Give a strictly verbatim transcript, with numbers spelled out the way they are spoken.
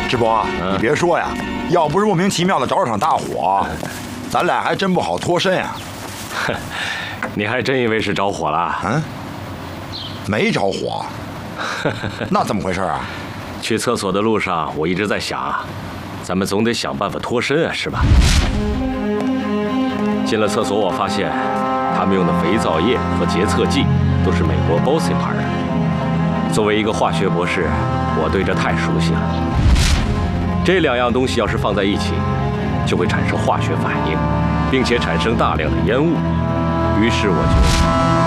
志博，嗯、你别说呀，要不是莫名其妙的着了场大火，咱俩还真不好脱身呀。 你还真以为是着火了？ 嗯，没着火。那怎么回事啊？ 去厕所的路上，我一直在想啊，咱们总得想办法脱身啊，是吧？进了厕所，我发现他们用的肥皂液和洁厕剂都是美国 Bossy 牌的。作为一个化学博士，我对这太熟悉了。这两样东西要是放在一起，就会产生化学反应，并且产生大量的烟雾。于是我就。